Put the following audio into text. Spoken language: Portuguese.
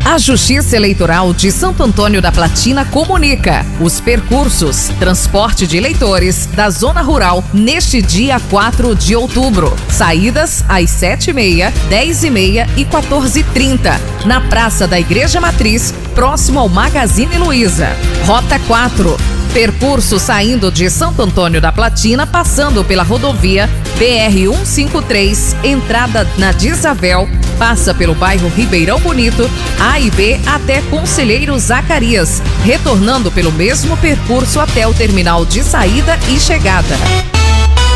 A Justiça Eleitoral de Santo Antônio da Platina comunica os percursos, transporte de eleitores da Zona Rural neste dia 4 de outubro. Saídas às 7h30, 10h30 e 14h30, na Praça da Igreja Matriz, próximo ao Magazine Luiza. Rota 4. Percurso saindo de Santo Antônio da Platina, passando pela rodovia BR-153, entrada na Disavel, passa pelo bairro Ribeirão Bonito, A e B até Conselheiro Zacarias, retornando pelo mesmo percurso até o terminal de saída e chegada.